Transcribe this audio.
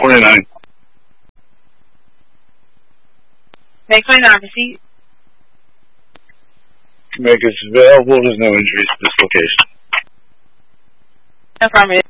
29. May 29, proceed. Make is available. There's no injuries to this location. Affirmative.